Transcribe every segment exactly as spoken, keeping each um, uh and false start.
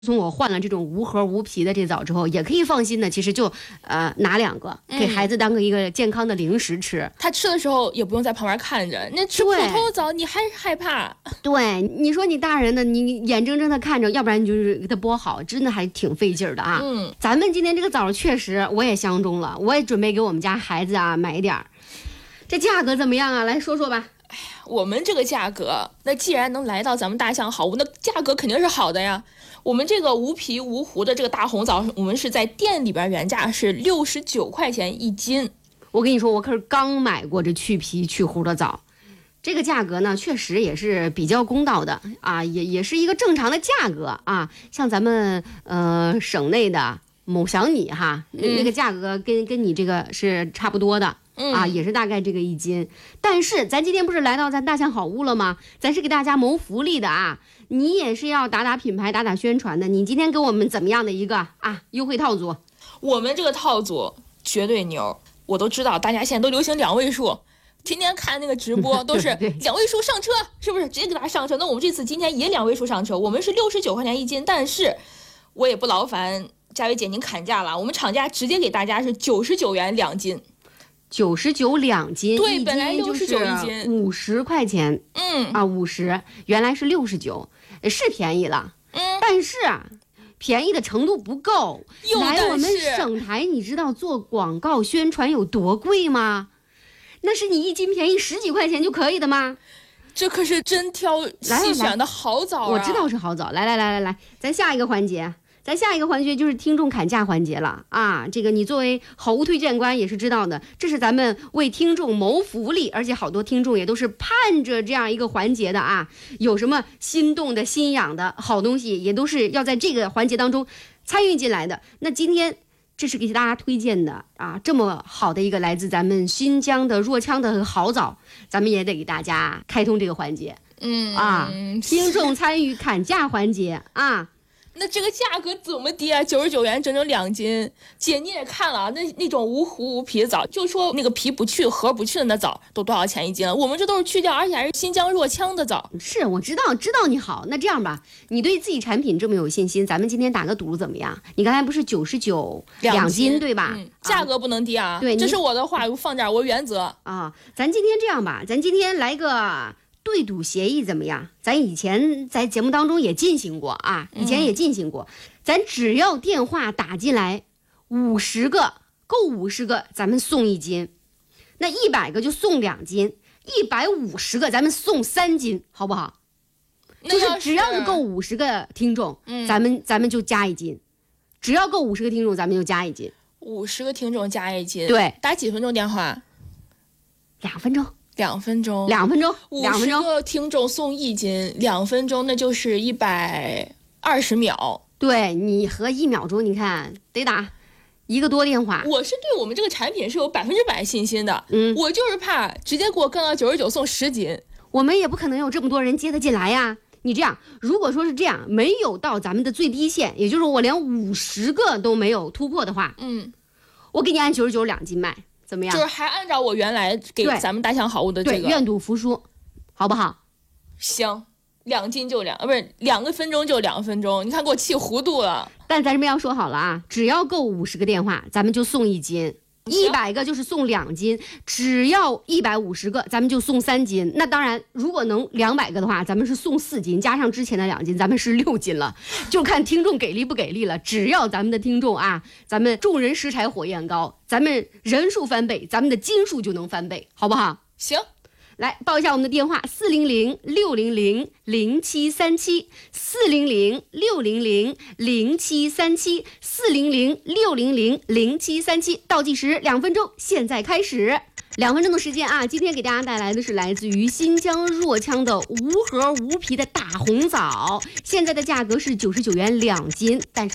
从我换了这种无核无皮的这枣之后，也可以放心的，其实就呃拿两个给孩子当个一个健康的零食吃。 他吃的时候也不用在旁边看着，那吃普通枣你还害怕。 对，你说你大人的，你眼睁睁的看着，要不然你就是给他剥好，真的还挺费劲儿的啊。 嗯， 咱们今天这个枣确实我也相中了，我也准备给我们家孩子啊买点儿。这价格怎么样啊？来说说吧。 哎呀，我们这个价格，那既然能来到咱们大象好物，那价格肯定是好的呀。我们这个无皮无核的这个大红枣，我们是在店里边原价是六十九块钱一斤。 我跟你说，我可是刚买过这去皮去核的枣，这个价格呢确实也是比较公道的啊，也也是一个正常的价格啊。像咱们呃省内的某小米哈，嗯、那个价格跟跟你这个是差不多的。啊，也是大概这个一斤，但是咱今天不是来到咱大象好物了吗？咱是给大家谋福利的啊，你也是要打打品牌、打打宣传的。你今天给我们怎么样的一个啊优惠套组？ 我们这个套组绝对牛，我都知道大家现在都流行两位数，天天看那个直播都是两位数上车，是不是？直接给大家上车。那我们这次今天也两位数上车，我们是六十九块钱一斤，但是我也不劳烦佳薇姐您砍价了，我们厂家直接给大家是九十九元两斤。 九十九两斤， 对，本来六十九一斤， 五十块钱， 嗯啊，五十，原来是六十九，是便宜了， 嗯， 但是啊，便宜的程度不够。来我们省台，你知道做广告宣传有多贵吗？那是你一斤便宜十几块钱就可以的吗？ 这可是真挑细选的好枣啊！ 我知道是好枣。来来来来来，咱下一个环节。咱下一个环节就是听众砍价环节了啊！这个你作为好物推荐官也是知道的，这是咱们为听众谋福利，而且好多听众也都是盼着这样一个环节的啊！有什么心动的心痒的好东西，也都是要在这个环节当中参与进来的。那今天这是给大家推荐的啊，这么好的一个来自咱们新疆的若羌的好枣，咱们也得给大家开通这个环节。 嗯啊，听众参与砍价环节啊。 那这个价格怎么低啊？九十九元整整两斤，姐你也看了啊，那那种无核无皮的枣，就说那个皮不去核不去的那枣都多少钱一斤了？我们这都是去掉，而且还是新疆若羌的枣。 是我知道，知道你好。那这样吧，你对自己产品这么有信心，咱们今天打个赌怎么样？你刚才不是九十九两斤对吧、 嗯？价格不能低啊！ 对， 这是我的话，放这儿，我原则啊。咱今天这样吧，咱今天来个对赌协议怎么样？咱以前在节目当中也进行过啊，以前也进行过。嗯、咱只要电话打进来五十个，够五十个，咱们送一斤；那一百个就送两斤，一百五十个咱们送三斤，好不好？就是只要是够五十个听众， 嗯、 咱们咱们就加一斤；只要够五十个听众，咱们就加一斤。 五十个听众加一斤， 对， 打几分钟电话？ 两分钟。 两分钟， 两分钟， 五十个听众送一斤，两分钟那就是一百二十秒。 对，你和一秒钟，你看得打一个多电话。 我是对我们这个产品是有百分之百信心的， 嗯， 我就是怕直接给我干到九十九送十斤， 我们也不可能有这么多人接得进来呀。你这样，如果说是这样，没有到咱们的最低线，也就是我连五十个都没有突破的话， 嗯， 我给你按九十九两斤卖。怎么样？ 就是还按照我原来给咱们大象好物的这个， 对，愿赌服输，好不好？ 行，两斤就两，不是两个分钟就两分钟，你看给我气糊涂了。 但咱这边要说好了啊，只要够五十个电话，咱们就送一斤。一百个就是送两斤，只要一百五十个，咱们就送三斤。那当然，如果能两百个的话，咱们是送四斤，加上之前的两斤，咱们是六斤了。就看听众给力不给力了。只要咱们的听众啊，咱们众人拾柴火焰高，咱们人数翻倍，咱们的斤数就能翻倍，好不好？ 行。 来报一下我们的电话：四零零六零零零七三七，四零零六零零零七三七，四零零六零零零七三七。倒计时两分钟，现在开始。两分钟的时间啊，今天给大家带来的是来自于新疆若羌的无核无皮的大红枣，现在的价格是九十九元两斤，但是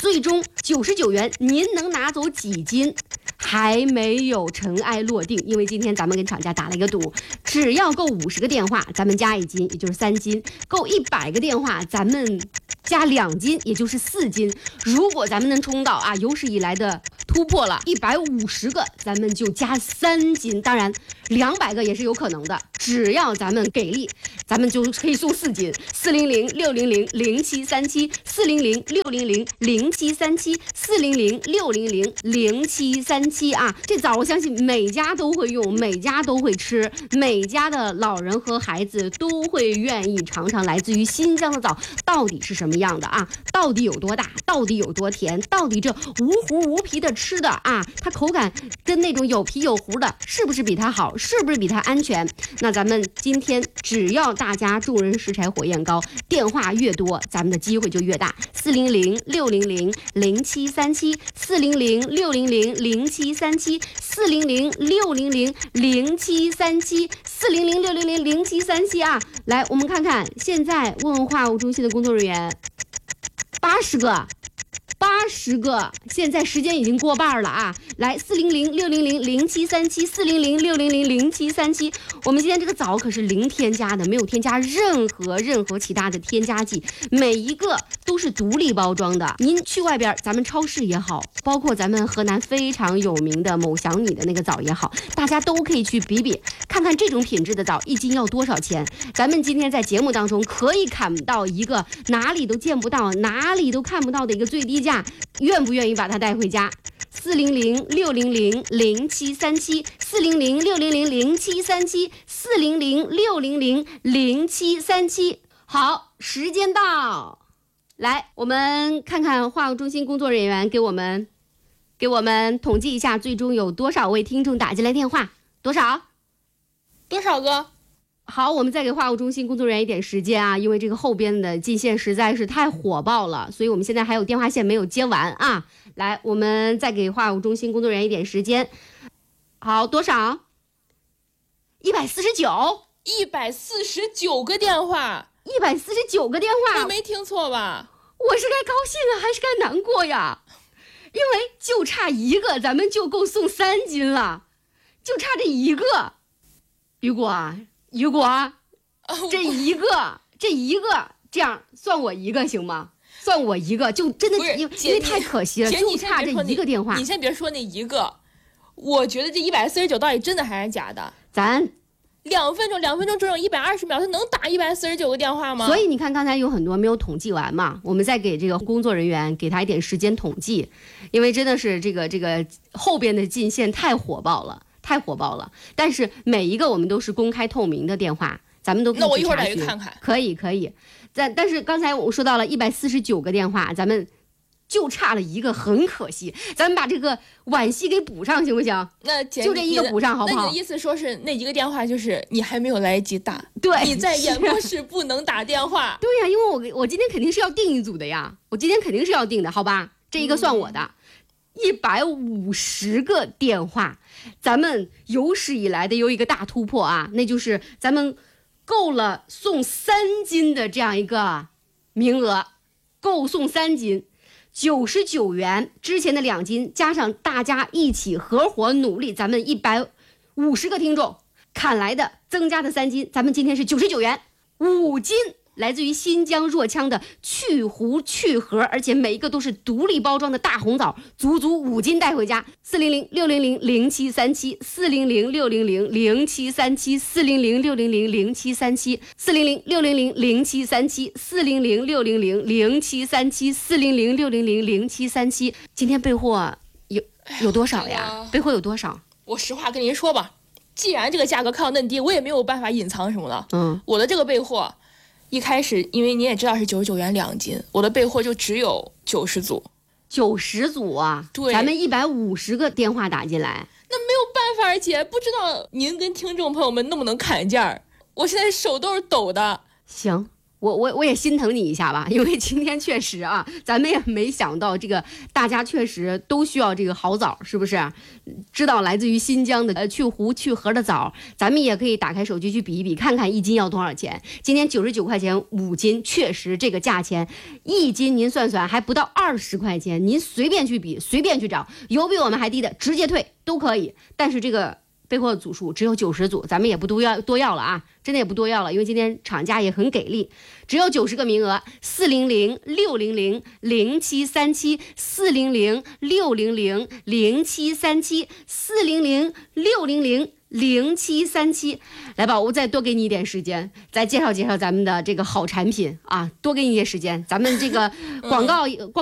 最终九十九元，您能拿走几斤？还没有尘埃落定，因为今天咱们跟厂家打了一个赌，只要够五十个电话，咱们加一斤，也就是三斤；够一百个电话，咱们加两斤，也就是四斤。如果咱们能冲到啊有史以来的突破了一百五十个，咱们就加三斤。当然，两百个也是有可能的，只要咱们给力，咱们就可以送四斤。四零零六零零零七三七，四零零六零零零七三七，四零零六零零零七三七啊！这枣我相信每家都会用，每家都会吃，每家的老人和孩子都会愿意尝尝来自于新疆的枣到底是什么样的啊？到底有多大？到底有多甜？到底这无核无皮的吃的啊，它口感跟那种有皮有核的，是不是比它好？是不是比它安全？那咱们今天只要大家众人拾柴火焰高，电话越多，咱们的机会就越大。四零零六零零零七三七，四零零六零零零七三七，四零零六零零零七三七，四零零六零零零七三七啊！来，我们看看现在问话务中心的工作人员，八十个。八十个，现在时间已经过半了啊！来，四零零六零零零七三七，四零零六零零零七三七。我们今天这个枣可是零添加的，没有添加任何任何其他的添加剂，每一个都是独立包装的。您去外边，咱们超市也好，包括咱们河南非常有名的某祥米的那个枣也好，大家都可以去比比，看看这种品质的枣一斤要多少钱。咱们今天在节目当中可以砍到一个哪里都见不到、哪里都看不到的一个最低价。愿不愿意把它带回家？四零零六零零零七三七，四零零六零零零七三七，四零零六零零零七三七。好，时间到，来，我们看看话务中心工作人员给我们给我们统计一下，最终有多少位听众打进来电话？多少？ 多少个？ 好，我们再给话务中心工作人员一点时间啊，因为这个后边的进线实在是太火爆了，所以我们现在还有电话线没有接完啊。来，我们再给话务中心工作人员一点时间。好，多少？一百四十九， 一百四十九个电话， 一百四十九个电话， 我没听错吧？ 我是该高兴啊，还是该难过呀？因为就差一个，咱们就够送三斤了，就差这一个。雨果啊。雨果，这一个，这一个，这样算我一个行吗？算我一个，就真的因为因为太可惜了，就差这一个电话。 你先别说那一个，我觉得这一百四十九到底真的还是假的？ 咱两分钟，两分钟只有一百二十秒，他能打一百四十九个电话吗？ 所以你看，刚才有很多没有统计完嘛，我们再给这个工作人员给他一点时间统计，因为真的是这个这个后边的进线太火爆了。太火爆了，但是每一个我们都是公开透明的电话，咱们都可以去查询。 那我一会儿再去看看。 可以可以，但但是刚才我说到了一百四十九个电话，咱们就差了一个，很可惜。咱们把这个惋惜给补上，行不行？ 那就这一个补上，好不好？ 那你的意思说是那一个电话就是你还没有来得及打， 对， 你在演播室不能打电话。 对呀、啊，因为我我今天肯定是要定一组的呀，我今天肯定是要定的，好吧？这一个算我的。嗯一百五十个电话，咱们有史以来的有一个大突破啊，那就是咱们够了送三斤的这样一个名额，够送三斤，九十九元，之前的两斤加上大家一起合伙努力，咱们一百五十个听众砍来的增加的三斤，咱们今天是九十九元，五斤。来自于新疆若羌的去核去核，而且每一个都是独立包装的大红枣，足足五斤带回家。四零零六零零零七三七，四零零六零零零七三七，四零零六零零零七三七，四零零六零零零七三七，四零零六零零零七三七，四零零六零零零七三七。今天备货有有多少呀？备货有多少？ 我实话跟您说吧，既然这个价格看到那么低，我也没有办法隐藏什么了。 嗯， 我的这个备货。一开始，因为你也知道是九十九元两斤，我的备货就只有九十组， 九十组啊！ 对， 咱们一百五十个电话打进来， 那没有办法，而且不知道您跟听众朋友们能不能砍价儿，我现在手都是抖的。 行， 我我我也心疼你一下吧，因为今天确实啊，咱们也没想到这个大家确实都需要这个好枣，是不是？知道来自于新疆的呃去核去核的枣，咱们也可以打开手机去比一比，看看一斤要多少钱。今天九十九块钱五斤，确实这个价钱，一斤您算算还不到二十块钱，您随便去比，随便去找，有比我们还低的直接退都可以。但是这个备货组数只有九十组，咱们也不多要多要了啊，真的也不多要了，因为今天厂家也很给力，只有九十个名额，四零零六零零零七三七，四零零六零零零七三七，四零零六零零零七三七，来吧，我再多给你一点时间，再介绍介绍咱们的这个好产品啊，多给你一些时间，咱们这个广告。